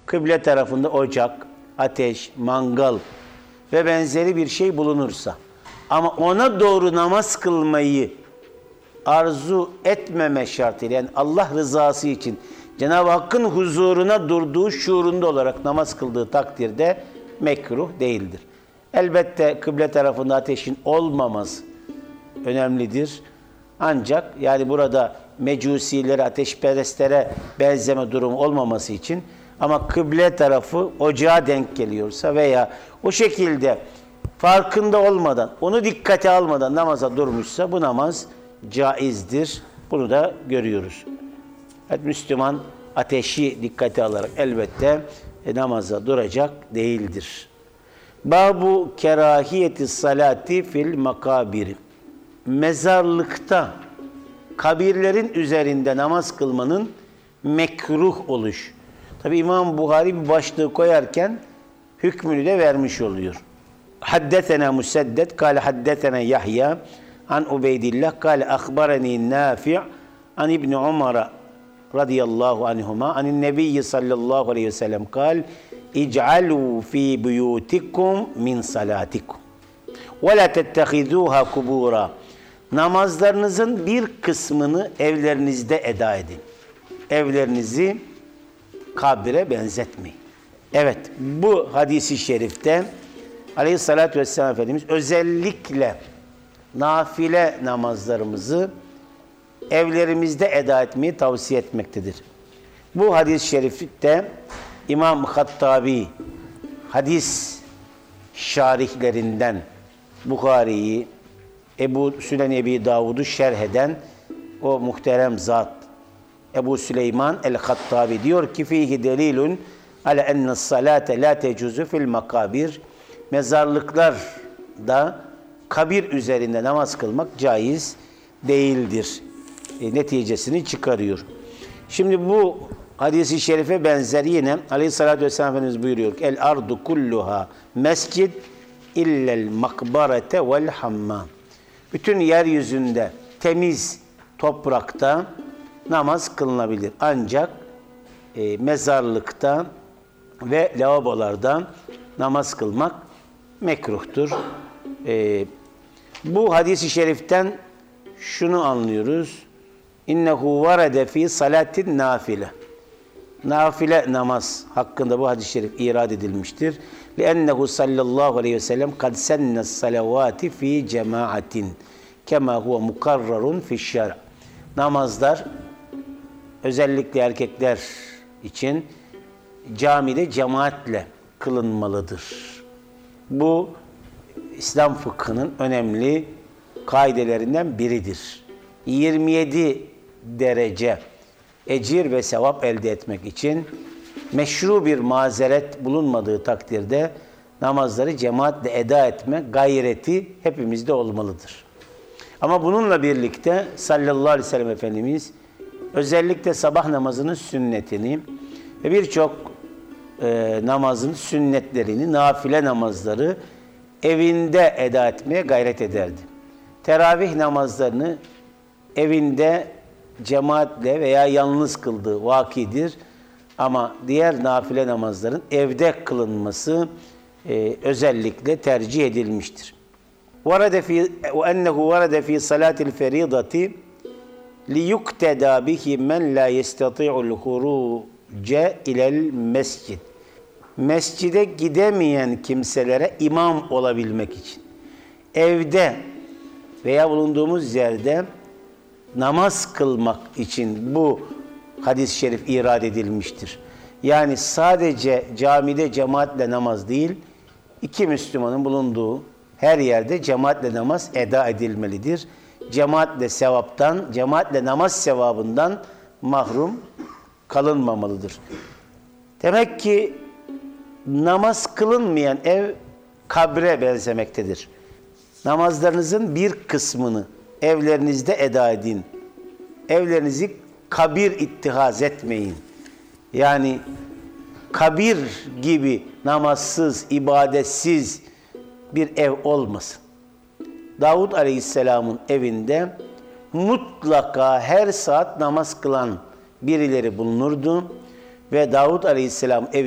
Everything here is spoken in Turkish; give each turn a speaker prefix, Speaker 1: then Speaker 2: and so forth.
Speaker 1: kıble tarafında ocak, ateş, mangal ve benzeri bir şey bulunursa ama ona doğru namaz kılmayı arzu etmeme şartıyla, yani Allah rızası için Cenab-ı Hakk'ın huzuruna durduğu şuurunda olarak namaz kıldığı takdirde mekruh değildir. Elbette kıble tarafında ateşin olmaması önemlidir. Ancak yani burada mecusilere, ateşperestlere benzeme durumu olmaması için, ama kıble tarafı ocağa denk geliyorsa veya o şekilde farkında olmadan, onu dikkate almadan namaza durmuşsa bu namaz caizdir. Bunu da görüyoruz. Evet, Müslüman ateşi dikkate alarak elbette namaza duracak değildir. Babu kerahiyeti salati fil makabiri. Mezarlıkta kabirlerin üzerinde namaz kılmanın mekruh oluş. Tabi İmam Buhari bir başlığı koyarken hükmünü de vermiş oluyor. Haddetena Museddet, kâle haddetena Yahya, an Ubeydillah, kâle akhbarani Nafi' an İbni Umar radıyallahu anhuma, anin nebiyyi sallallahu aleyhi ve sellem, kâle İc'alû fî buyûtikum min salâtikum ve la tettehidûhâ kubûrâ. Namazlarınızın bir kısmını evlerinizde eda edin. Evlerinizi kabre benzetmeyin. Evet, bu hadisi şerifte Aleyhisselatü Vesselam Efendimiz özellikle nafile namazlarımızı evlerimizde eda etmeyi tavsiye etmektedir. Bu hadis-i şerifte İmam Hattabi hadis şarihlerinden Bukhari'yi, Ebu Ebi Davud'u şerh eden o muhterem zat Ebu Süleyman el-Hattabi diyor ki fihi delilun ala enne's salate la tecuzu fil makabir. Mezarlıklarda kabir üzerinde namaz kılmak caiz değildir. Neticesini çıkarıyor. Şimdi bu hadis-i şerife benzer yine Aleyhisselatü Vesselam Efendimiz buyuruyor ki el ardu kulluha mescid illel makbarete vel hammam. Bütün yeryüzünde temiz toprakta namaz kılınabilir. Ancak mezarlıkta ve lavabolarda namaz kılmak mekruhtur. Bu hadis-i şeriften şunu anlıyoruz. İnnehu varede fi salatin nafile. Nafile namaz hakkında bu hadis-i şerif irad edilmiştir. لِأَنَّهُ sallallahu aleyhi ve sellem قَدْ سَنَّ السَّلَوَاتِ فِي جَمَاعَةٍ كَمَا هُوَ مُقَرَّرٌ فِي الشَّرْعِ. Namazlar özellikle erkekler için camide cemaatle kılınmalıdır. Bu İslam fıkhının önemli kaidelerinden biridir. 27 derece ecir ve sevap elde etmek için meşru bir mazeret bulunmadığı takdirde namazları cemaatle eda etme gayreti hepimizde olmalıdır. Ama bununla birlikte sallallahu aleyhi ve sellem Efendimiz özellikle sabah namazının sünnetini ve birçok namazın sünnetlerini, nafile namazları evinde eda etmeye gayret ederdi. Teravih namazlarını evinde cemaatle veya yalnız kıldığı vakidir. Ama diğer nafile namazların evde kılınması özellikle tercih edilmiştir. وَاَنَّهُ وَرَدَ ف۪ي صَلَاةِ الْفَرِيضَةِ لِيُقْتَدَى بِهِ مَنْ لَا يَسْتَطِعُ الْخُرُوجَ اِلَى الْمَسْجِدِ. Mescide gidemeyen kimselere imam olabilmek için evde veya bulunduğumuz yerde namaz kılmak için bu hadis-i şerif irad edilmiştir. Yani sadece camide cemaatle namaz değil, iki Müslümanın bulunduğu her yerde cemaatle namaz eda edilmelidir. Cemaatle sevaptan, cemaatle namaz sevabından mahrum kalınmamalıdır. Demek ki namaz kılınmayan ev kabre benzemektedir. Namazlarınızın bir kısmını evlerinizde eda edin. Evlerinizi kabir ittihaz etmeyin. Yani kabir gibi namazsız, ibadetsiz bir ev olmasın. Davud Aleyhisselam'ın evinde mutlaka her saat namaz kılan birileri bulunurdu ve Davud Aleyhisselam evi